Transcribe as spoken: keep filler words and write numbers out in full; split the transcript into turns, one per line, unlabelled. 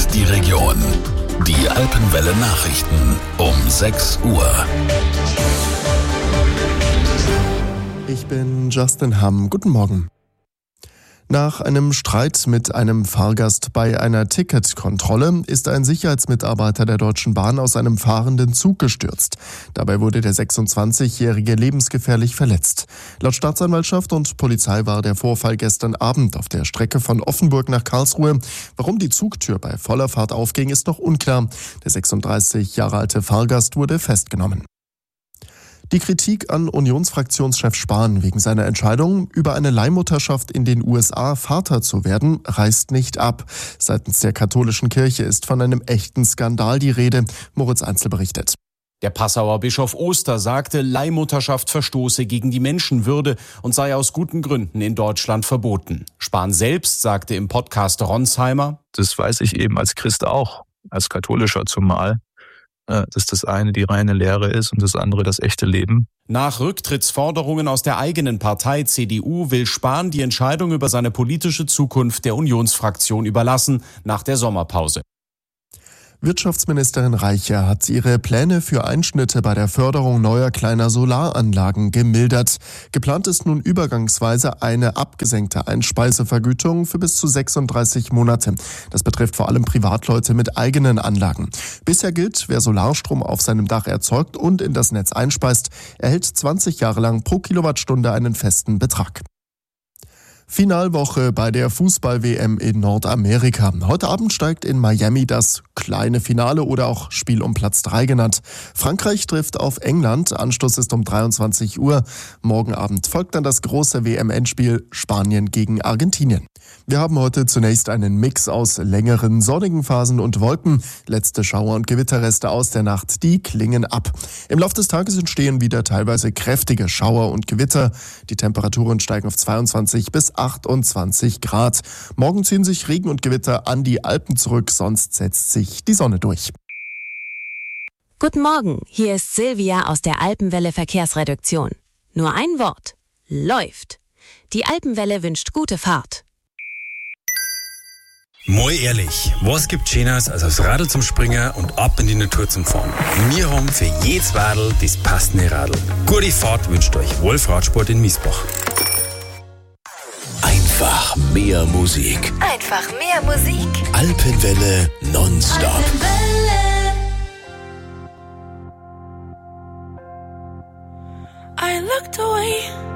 und die Region. Die Alpenwelle Nachrichten um sechs Uhr.
Ich bin Justin Hamm. Guten Morgen. Nach einem Streit mit einem Fahrgast bei einer Ticketkontrolle ist ein Sicherheitsmitarbeiter der Deutschen Bahn aus einem fahrenden Zug gestürzt. Dabei wurde der sechsundzwanzigjährige lebensgefährlich verletzt. Laut Staatsanwaltschaft und Polizei war der Vorfall gestern Abend auf der Strecke von Offenburg nach Karlsruhe. Warum die Zugtür bei voller Fahrt aufging, ist noch unklar. Der sechsunddreißig Jahre alte Fahrgast wurde festgenommen. Die Kritik an Unionsfraktionschef Spahn wegen seiner Entscheidung, über eine Leihmutterschaft in den U S A Vater zu werden, reißt nicht ab. Seitens der katholischen Kirche ist von einem echten Skandal die Rede. Moritz Einzel berichtet.
Der Passauer Bischof Oster sagte, Leihmutterschaft verstoße gegen die Menschenwürde und sei aus guten Gründen in Deutschland verboten. Spahn selbst sagte im Podcast Ronsheimer:
Das weiß ich eben als Christ auch, als Katholischer zumal, dass das eine die reine Lehre ist und das andere das echte Leben.
Nach Rücktrittsforderungen aus der eigenen Partei C D U will Spahn die Entscheidung über seine politische Zukunft der Unionsfraktion überlassen nach der Sommerpause.
Wirtschaftsministerin Reiche hat ihre Pläne für Einschnitte bei der Förderung neuer kleiner Solaranlagen gemildert. Geplant ist nun übergangsweise eine abgesenkte Einspeisevergütung für bis zu sechsunddreißig Monate. Das betrifft vor allem Privatleute mit eigenen Anlagen. Bisher gilt, wer Solarstrom auf seinem Dach erzeugt und in das Netz einspeist, erhält zwanzig Jahre lang pro Kilowattstunde einen festen Betrag. Finalwoche bei der Fußball-W M in Nordamerika. Heute Abend steigt in Miami das kleine Finale oder auch Spiel um Platz drei genannt. Frankreich trifft auf England. Anstoß ist um dreiundzwanzig Uhr. Morgen Abend folgt dann das große W M-Endspiel Spanien gegen Argentinien. Wir haben heute zunächst einen Mix aus längeren sonnigen Phasen und Wolken. Letzte Schauer- und Gewitterreste aus der Nacht, die klingen ab. Im Laufe des Tages entstehen wieder teilweise kräftige Schauer und Gewitter. Die Temperaturen steigen auf zweiundzwanzig bis achtundzwanzig Grad. Morgen ziehen sich Regen und Gewitter an die Alpen zurück, sonst setzt sich die Sonne durch.
Guten Morgen, hier ist Silvia aus der Alpenwelle Verkehrsreduktion. Nur ein Wort: läuft. Die Alpenwelle wünscht gute Fahrt.
Mal ehrlich, was gibt Schöneres als aufs Radl zum Springen und ab in die Natur zum Fahren? Wir haben für jedes Radl das passende Radl. Gute Fahrt wünscht euch Wolf Radsport in Miesbach.
Einfach mehr Musik.
Einfach mehr Musik.
Alpenwelle nonstop.
Alpenwelle. I looked away.